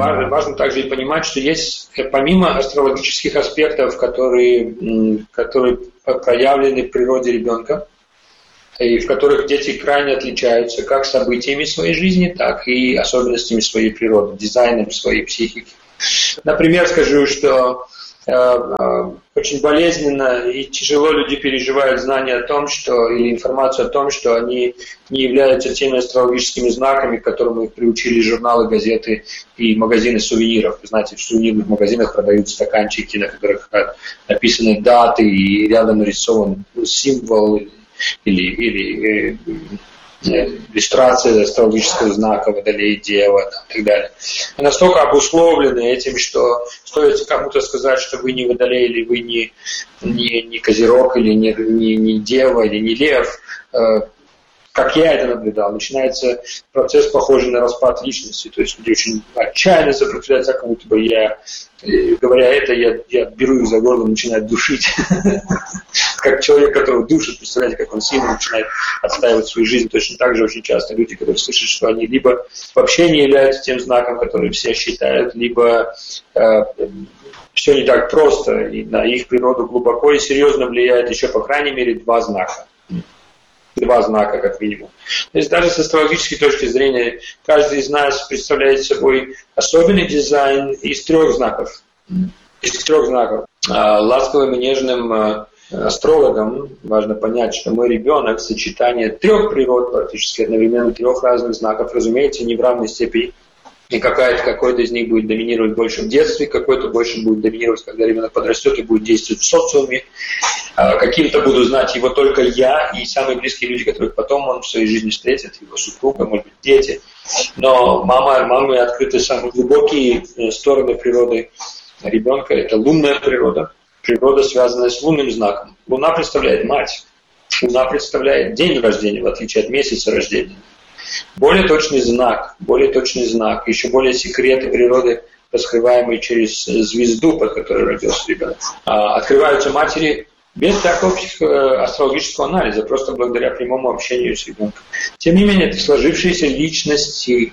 важно также и понимать, что есть, помимо астрологических аспектов, которые проявлены в природе ребенка, и в которых дети крайне отличаются как событиями своей жизни, так и особенностями своей природы, дизайном своей психики. Например, скажу, что очень болезненно и тяжело люди переживают знания о том, что, или информацию о том, что они не являются теми астрологическими знаками, к которым их приучили журналы, газеты и магазины сувениров. Вы знаете, в сувенирных магазинах продают стаканчики, на которых написаны даты и рядом нарисован символ или иллюстрация астрологического знака Водолей, Дева и так далее. Мы настолько обусловлены этим, что стоит кому-то сказать, что вы не Водолей, или вы не Козерог, или не Дева, или не Лев, как я это наблюдал, начинается процесс, похожий на распад личности. То есть люди очень отчаянно сопротивляются, как будто бы говоря это, я беру их за горло и начинаю душить. Как человек, которого душит, представляете, как он сильно начинает отстаивать свою жизнь. Точно так же очень часто люди, которые слышат, что они либо вообще не являются тем знаком, который все считают, либо все не так просто, и на их природу глубоко и серьезно влияет еще, по крайней мере, два знака. Два знака, как минимум. То есть даже с астрологической точки зрения каждый из нас представляет собой особенный дизайн из трех знаков. Ласковым и нежным астрологам важно понять, что мой ребенок — сочетание трех природ, практически одновременно трех разных знаков, разумеется, не в равной степени. И какой-то из них будет доминировать больше в детстве, какой-то больше будет доминировать, когда ребенок подрастет и будет действовать в социуме. Каким-то буду знать его только я и самые близкие люди, которых потом он в своей жизни встретит, его супруга, может быть, дети. Но мамы открыты самые глубокие стороны природы ребенка. Это лунная природа. Природа, связанная с лунным знаком. Луна представляет мать. Луна представляет день рождения, в отличие от месяца рождения. Более точный знак, еще более секреты природы, раскрываемые через звезду, под которой родился ребенок. Открываются матери без такого астрологического анализа, просто благодаря прямому общению с ребенком. Тем не менее, это сложившиеся личности,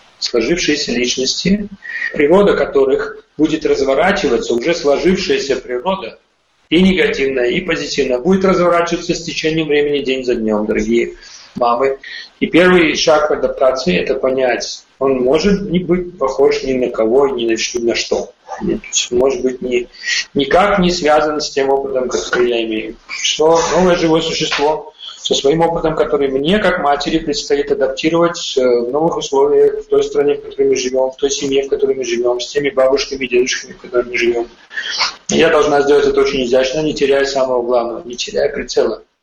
природа которых будет разворачиваться, уже сложившаяся природа, и негативная, и позитивная, будет разворачиваться с течением времени день за днем, дорогие мамы. И первый шаг адаптации — это понять, он может не быть похож ни на кого, ни на что. Может быть, никак не связан с тем опытом, который я имею. Что новое живое существо со своим опытом, который мне, как матери, предстоит адаптировать в новых условиях, в той стране, в которой мы живем, в той семье, в которой мы живем, с теми бабушками и дедушками, в которых мы живем. И я должна сделать это очень изящно, не теряя самого главного, не теряя прицела.